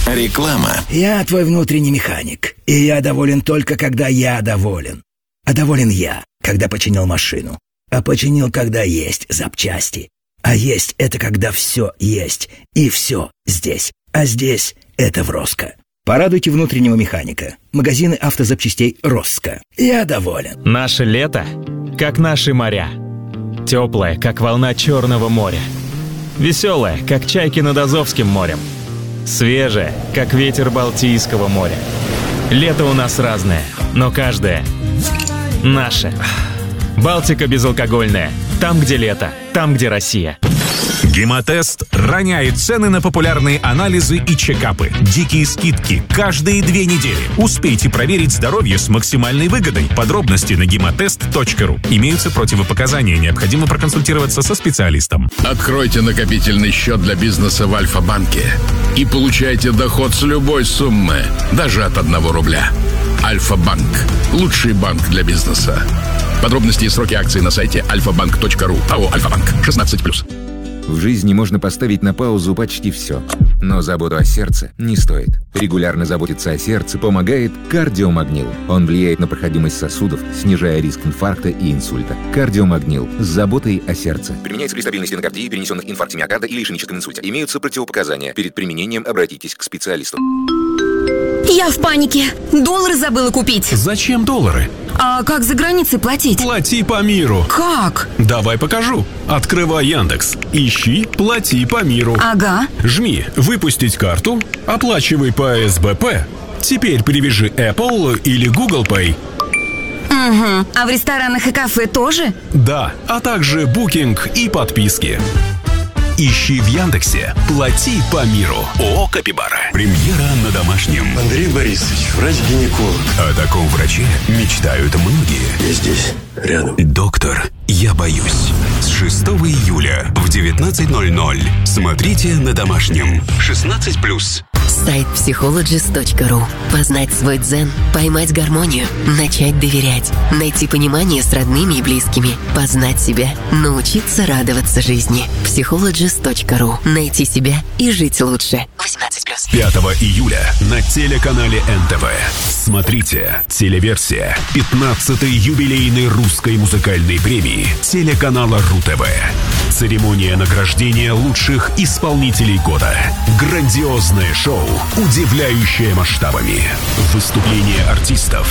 Реклама. Я твой внутренний механик, и я доволен только, когда я доволен. А доволен я, когда починил машину. А починил, когда есть запчасти. А есть — это когда все есть, и все здесь. А здесь — это в Роско. Порадуйте внутреннего механика. Магазины автозапчастей Роско. Я доволен. Наше лето, как наши моря. Теплое, как волна Черного моря. Веселое, как чайки над Азовским морем. Свежее, как ветер Балтийского моря. Лето у нас разное, но каждое наше. Балтика безалкогольная. Там, где лето, там, где Россия. Гемотест роняет цены на популярные анализы и чекапы. Дикие скидки каждые 2 недели. Успейте проверить здоровье с максимальной выгодой. Подробности на гемотест.ру. Имеются противопоказания. Необходимо проконсультироваться со специалистом. Откройте накопительный счет для бизнеса в Альфа-банке и получайте доход с любой суммы, даже от 1 рубля. Альфа-банк. Лучший банк для бизнеса. Подробности и сроки акций на сайте alfabank.ru. АО «Альфа-банк». 16+. В жизни можно поставить на паузу почти все. Но заботу о сердце не стоит. Регулярно заботиться о сердце помогает кардиомагнил. Он влияет на проходимость сосудов, снижая риск инфаркта и инсульта. Кардиомагнил с заботой о сердце. Применяется при стабильной стенокардии, перенесенных инфаркте миокарда или ишемическом инсульте. Имеются противопоказания. Перед применением обратитесь к специалисту. Я в панике. Доллары забыла купить. Зачем доллары? А как за границей платить? Плати по миру. Как? Давай покажу. Открывай Яндекс. Ищи «Плати по миру». Ага. Жми «Выпустить карту», оплачивай по СБП. Теперь привяжи Apple или Google Pay. Угу. А в ресторанах и кафе тоже? Да, а также букинг и подписки. Ищи в Яндексе «Плати по миру». ООО «Капибара». Премьера на Домашнем. Андрей Борисович, врач-гинеколог. О таком враче мечтают многие. Я здесь, рядом. Доктор, я боюсь. С 6 июля в 19:00. Смотрите на Домашнем. 16+. Сайт psychologist.ru. Познать свой дзен, поймать гармонию, начать доверять, найти понимание с родными и близкими, познать себя, научиться радоваться жизни. psychologist.ru. Найти себя и жить лучше. 18+. 5 июля на телеканале НТВ. Смотрите телеверсия 15-й юбилейной русской музыкальной премии телеканала РУ-ТВ. Церемония награждения лучших исполнителей года. Грандиозное шоу, удивляющее масштабами. Выступления артистов